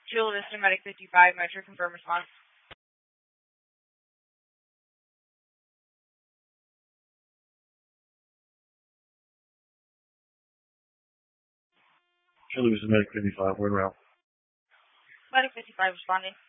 Chula Vista Medic 55, Metro, confirm response. Chula Vista Medic 55, word route. Medic 55 responding.